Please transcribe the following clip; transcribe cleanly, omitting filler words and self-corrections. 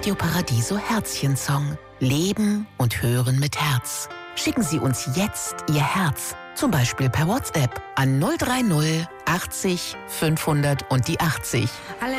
Radio Paradiso Herzchen-Song. Leben und hören mit Herz. Schicken Sie uns jetzt Ihr Herz, zum Beispiel per WhatsApp an 030 80 500 und die 80. Alle